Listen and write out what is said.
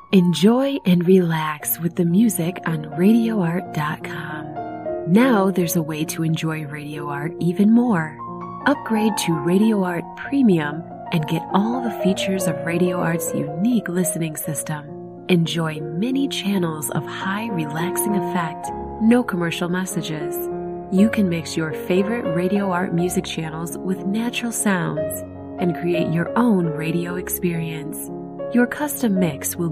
Enjoy and relax with the music on RadioArt.com. Now there's a way to enjoy Radio Art even more. Upgrade to Radio Art Premium and get all the features of Radio Art's unique listening system. Enjoy many channels of high relaxing effect, no commercial messages. You can mix your favorite Radio Art music channels with natural sounds and create your own radio experience. Your custom mix will